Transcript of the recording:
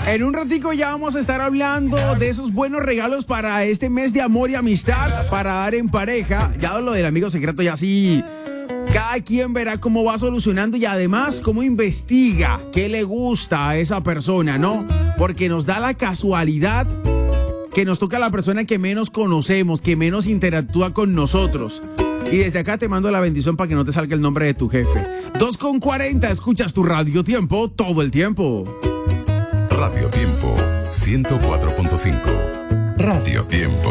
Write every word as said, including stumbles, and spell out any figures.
En un ratico ya vamos a estar hablando de esos buenos regalos para este mes de amor y amistad para dar en pareja. Ya lo del amigo secreto ya sí. Cada quien verá cómo va solucionando y además cómo investiga qué le gusta a esa persona, ¿no? Porque nos da la casualidad que nos toca a la persona que menos conocemos, que menos interactúa con nosotros. Y desde acá te mando la bendición para que no te salga el nombre de tu jefe. dos con cuarenta, escuchas tu Radio Tiempo todo el tiempo. Radio Tiempo ciento cuatro punto cinco. Radio Tiempo.